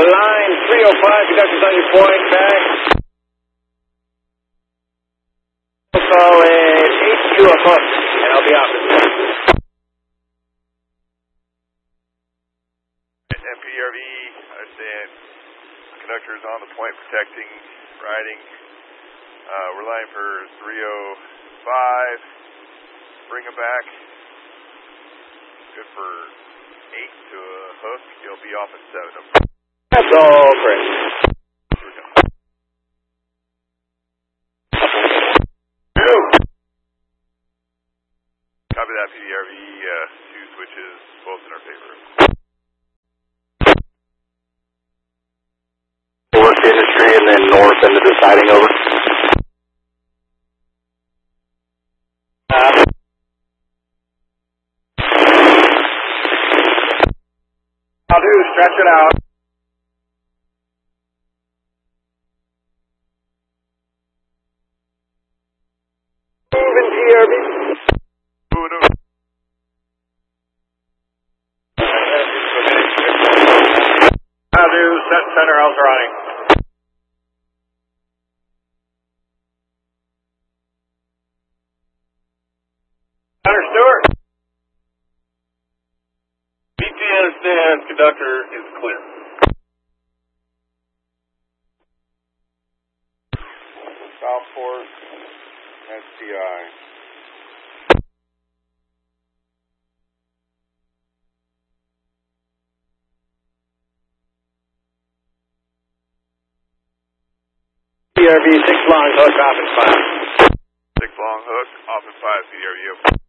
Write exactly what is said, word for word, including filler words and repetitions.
line three oh five, conductors on your point, back. Call in H Q a hook, and I'll be out. M P R V, I understand. Conductors on the point, protecting, riding. Uh, we're line for three oh five. Bring them back. Good for eight to a hook. You'll be off at seven. That's all, Chris. Copy that, P D R V. Uh, two switches, both in our favor. North industry and then north into the siding over. Uh, I'll do, stretch it out. Moving P R V. I'll do, set center, how's running? Center Stewart. B T understands, conductor is clear. Southport, S T I. P R V, six long hook, off and five. Six long hook, off and five, P D R V.